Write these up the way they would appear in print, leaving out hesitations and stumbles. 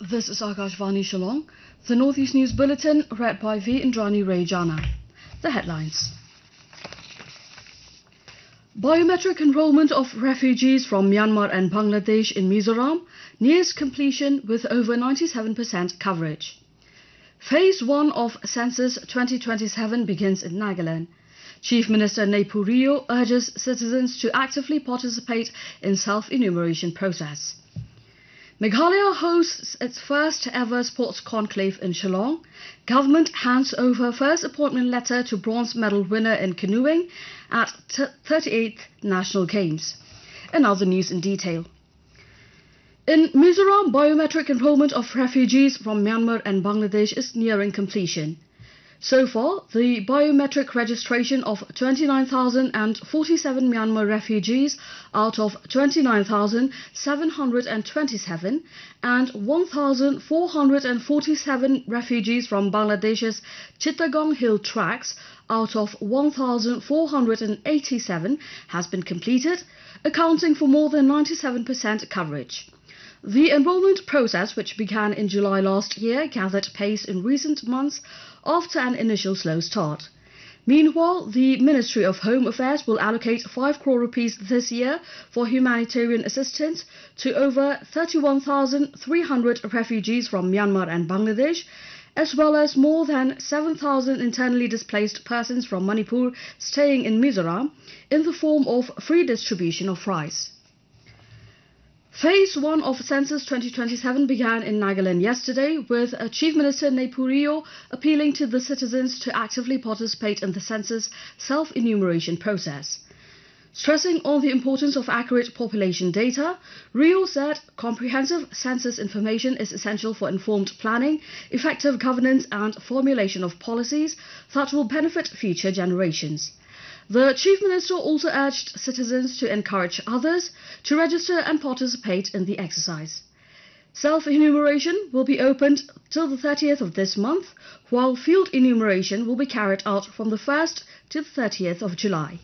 This is Akashvani Shillong, the Northeast News Bulletin read by V. Indrani Rejana. The headlines. Biometric enrollment of refugees from Myanmar and Bangladesh in Mizoram nears completion with over 97% coverage. Phase 1 of Census 2027 begins in Nagaland. Chief Minister Neiphu Rio urges citizens to actively participate in self-enumeration process. Meghalaya hosts its first ever sports conclave in Shillong. Government hands over first appointment letter to bronze medal winner in canoeing at 38th National Games. And now the news in detail. In Mizoram, biometric enrollment of refugees from Myanmar and Bangladesh is nearing completion. So far, the biometric registration of 29,047 Myanmar refugees out of 29,727 and 1,447 refugees from Bangladesh's Chittagong Hill Tracts out of 1,487 has been completed, accounting for more than 97% coverage. The enrollment process, which began in July last year, gathered pace in recent months after an initial slow start. Meanwhile, the Ministry of Home Affairs will allocate 5 crore rupees this year for humanitarian assistance to over 31,300 refugees from Myanmar and Bangladesh, as well as more than 7,000 internally displaced persons from Manipur staying in Mizoram, in the form of free distribution of rice. Phase 1 of Census 2027 began in Nagaland yesterday, with Chief Minister Neiphu Rio appealing to the citizens to actively participate in the census self-enumeration process. Stressing on the importance of accurate population data, Rio said comprehensive census information is essential for informed planning, effective governance and formulation of policies that will benefit future generations. The Chief Minister also urged citizens to encourage others to register and participate in the exercise. Self-enumeration will be opened till the 30th of this month, while field enumeration will be carried out from the 1st to the 30th of July.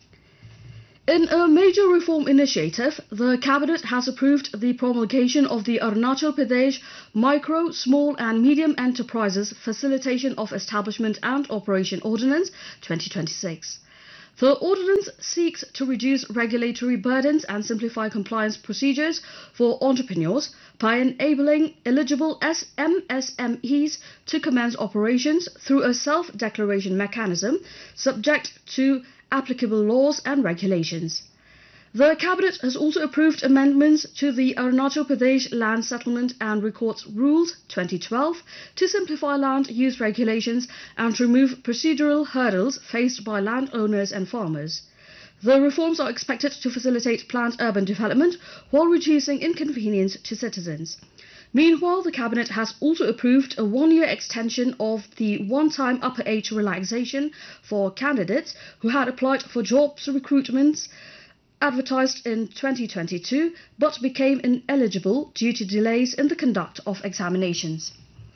In a major reform initiative, the Cabinet has approved the promulgation of the Arunachal Pradesh Micro, Small and Medium Enterprises Facilitation of Establishment and Operation Ordinance 2026. The ordinance seeks to reduce regulatory burdens and simplify compliance procedures for entrepreneurs by enabling eligible MSMEs to commence operations through a self-declaration mechanism subject to applicable laws and regulations. The Cabinet has also approved amendments to the Arunachal Pradesh Land Settlement and Records Rules 2012 to simplify land use regulations and remove procedural hurdles faced by landowners and farmers. The reforms are expected to facilitate planned urban development while reducing inconvenience to citizens. Meanwhile, the Cabinet has also approved a 1-year extension of the one-time upper age relaxation for candidates who had applied for jobs recruitments advertised in 2022 but became ineligible due to delays in the conduct of examinations.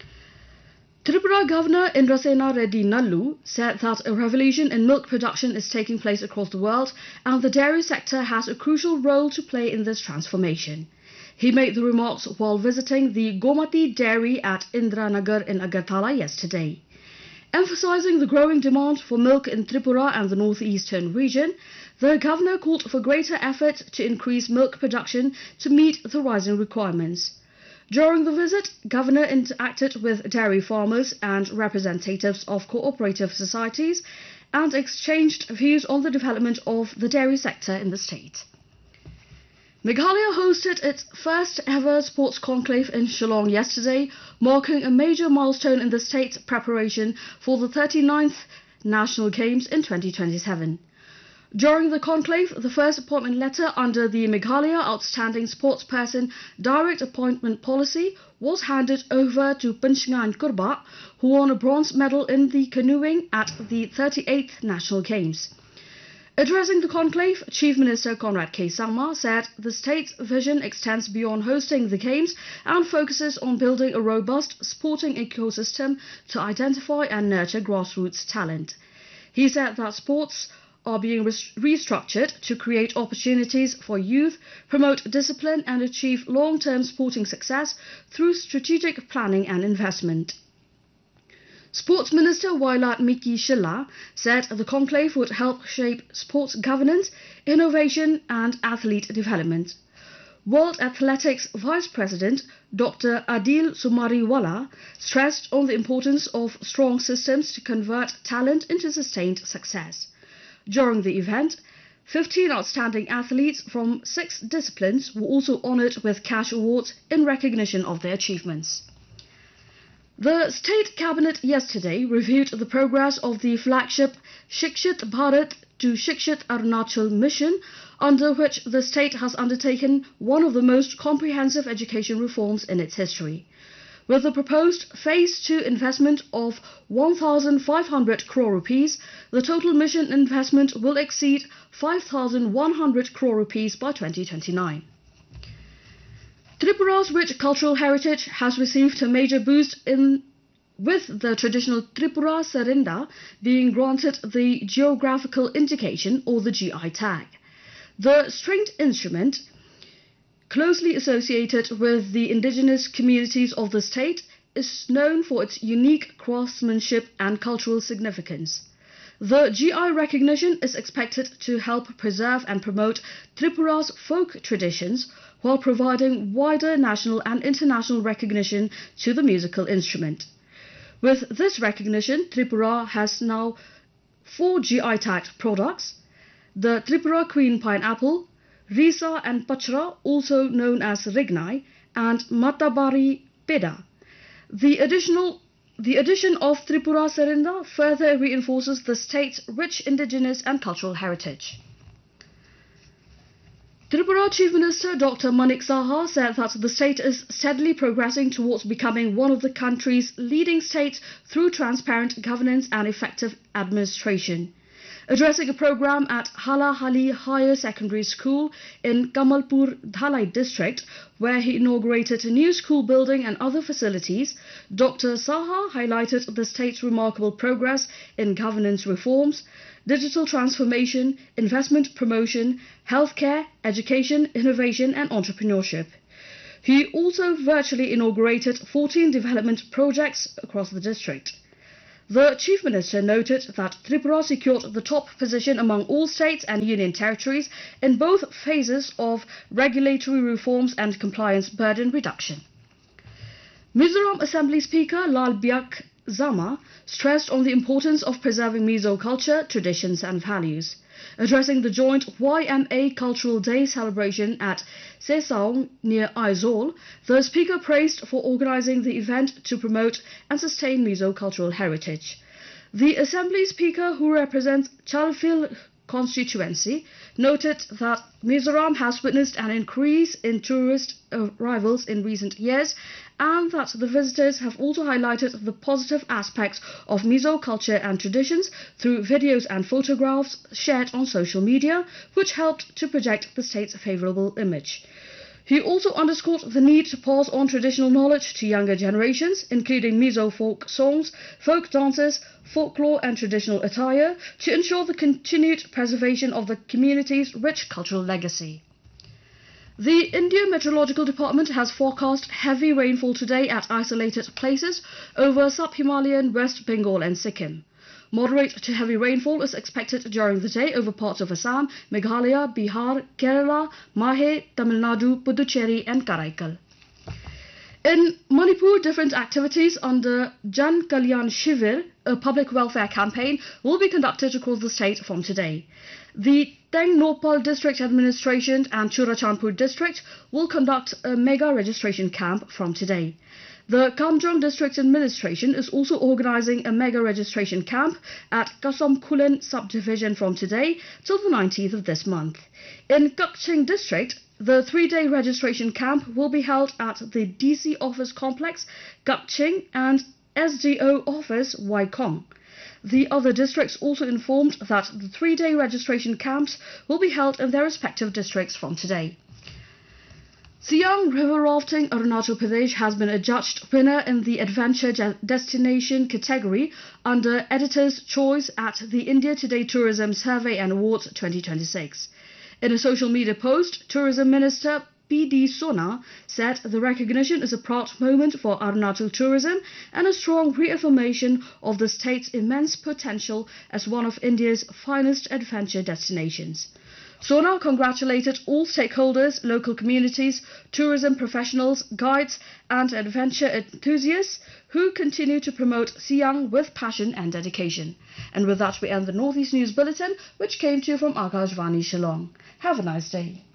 Tripura Governor Indrasena Reddy Nallu said that a revolution in milk production is taking place across the world and the dairy sector has a crucial role to play in this transformation. He made the remarks while visiting the Gomati Dairy at Indranagar in Agartala yesterday. Emphasizing the growing demand for milk in Tripura and the northeastern region, the governor called for greater effort to increase milk production to meet the rising requirements. During the visit, Governor interacted with dairy farmers and representatives of cooperative societies and exchanged views on the development of the dairy sector in the state. Meghalaya hosted its first ever sports conclave in Shillong yesterday, marking a major milestone in the state's preparation for the 39th National Games in 2027. During the conclave, the first appointment letter under the Meghalaya Outstanding Sportsperson Direct Appointment Policy was handed over to Pinchngan Kurba, who won a bronze medal in the canoeing at the 38th National Games. Addressing the conclave, Chief Minister Conrad K. Sangma said the state's vision extends beyond hosting the Games and focuses on building a robust sporting ecosystem to identify and nurture grassroots talent. He said that sports are being restructured to create opportunities for youth, promote discipline and achieve long-term sporting success through strategic planning and investment. Sports Minister Wailat Miki Shilla said the conclave would help shape sports governance, innovation and athlete development. World Athletics Vice President Dr. Adil Sumariwala stressed on the importance of strong systems to convert talent into sustained success. During the event, 15 outstanding athletes from 6 disciplines were also honoured with cash awards in recognition of their achievements. The State Cabinet yesterday reviewed the progress of the flagship Shikshit Bharat to Shikshit Arunachal mission, under which the state has undertaken one of the most comprehensive education reforms in its history. With the proposed Phase 2 investment of 1,500 crore rupees, the total mission investment will exceed 5,100 crore rupees by 2029. Tripura's rich cultural heritage has received a major boost with the traditional Tripura Sarinda being granted the geographical indication or the GI tag. The stringed instrument, closely associated with the indigenous communities of the state, is known for its unique craftsmanship and cultural significance. The GI recognition is expected to help preserve and promote Tripura's folk traditions while providing wider national and international recognition to the musical instrument. With this recognition, Tripura has now 4 GI tagged products: the Tripura Queen Pineapple, Risa and Pachra, also known as Rignai, and Matabari Peda. The addition of Tripura Sarinda further reinforces the state's rich indigenous and cultural heritage. Tripura Chief Minister Dr. Manik Saha said that the state is steadily progressing towards becoming one of the country's leading states through transparent governance and effective administration. Addressing a program at Halahali Higher Secondary School in Kamalpur Dhalai district, where he inaugurated a new school building and other facilities, Dr. Saha highlighted the state's remarkable progress in governance reforms, digital transformation, investment promotion, healthcare, education, innovation and entrepreneurship. He also virtually inaugurated 14 development projects across the district. The Chief Minister noted that Tripura secured the top position among all states and union territories in both phases of regulatory reforms and compliance burden reduction. Mizoram Assembly Speaker Lal Byak Zama stressed on the importance of preserving Mizo culture, traditions and values. Addressing the joint YMA Cultural Day celebration at Sesaung near Aizawl, the Speaker praised for organising the event to promote and sustain Mizo cultural heritage. The Assembly Speaker, who represents Chalfil constituency, noted that Mizoram has witnessed an increase in tourist arrivals in recent years and that the visitors have also highlighted the positive aspects of Mizo culture and traditions through videos and photographs shared on social media, which helped to project the state's favourable image. He also underscored the need to pass on traditional knowledge to younger generations, including Mizo folk songs, folk dances, folklore and traditional attire, to ensure the continued preservation of the community's rich cultural legacy. The India Meteorological Department has forecast heavy rainfall today at isolated places over sub-Himalayan West Bengal and Sikkim. Moderate to heavy rainfall is expected during the day over parts of Assam, Meghalaya, Bihar, Kerala, Mahe, Tamil Nadu, Puducherry and Karaikal. In Manipur, different activities under Jan Kalyan Shivir, a public welfare campaign, will be conducted across the state from today. The Tengnopal District Administration and Churachandpur District will conduct a mega registration camp from today. The Kamjong District Administration is also organising a mega registration camp at Kasamkulen subdivision from today till the 19th of this month. In Kukching District, the 3-day registration camp will be held at the DC Office Complex, Kukching and SDO Office, Waikong. The other districts also informed that the 3-day registration camps will be held in their respective districts from today. Siang River Rafting Arunachal Pradesh has been adjudged winner in the Adventure Destination category under Editor's Choice at the India Today Tourism Survey and Awards 2026. In a social media post, Tourism Minister P.D. Sona said the recognition is a proud moment for Arunachal tourism and a strong reaffirmation of the state's immense potential as one of India's finest adventure destinations. Sona congratulated all stakeholders, local communities, tourism professionals, guides and adventure enthusiasts who continue to promote Siang with passion and dedication. And with that we end the Northeast News Bulletin, which came to you from Akashvani Shillong. Have a nice day.